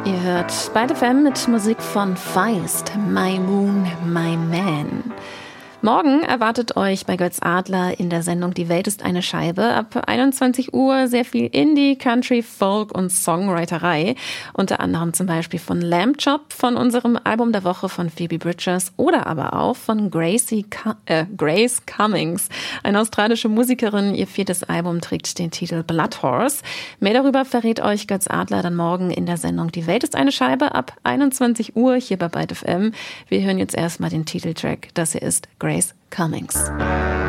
Ihr hört Byte FM mit Musik von Feist, My Moon, My Man. Morgen erwartet euch bei Götz Adler in der Sendung Die Welt ist eine Scheibe ab 21 Uhr sehr viel Indie, Country, Folk und Songwriterei. Unter anderem zum Beispiel von Lamb Chop, von unserem Album der Woche von Phoebe Bridgers oder aber auch von Grace Cummings, eine australische Musikerin. Ihr 4. Album trägt den Titel Blood Horse. Mehr darüber verrät euch Götz Adler dann morgen in der Sendung Die Welt ist eine Scheibe ab 21 Uhr hier bei Byte FM. Wir hören jetzt erstmal den Titeltrack. Das hier ist Grace Cummings.